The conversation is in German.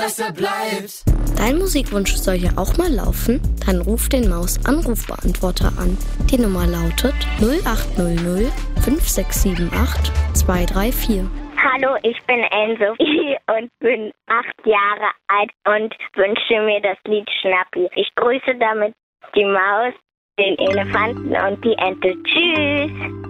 dass er bleibt. Dein Musikwunsch soll hier auch mal laufen? Dann ruf den Maus-Anrufbeantworter an. Die Nummer lautet 0800 5678 234. Hallo, ich bin Enzo und bin 8 Jahre alt und wünsche mir das Lied Schnappi. Ich grüße damit die Maus, den Elefanten und die Ente. Tschüss!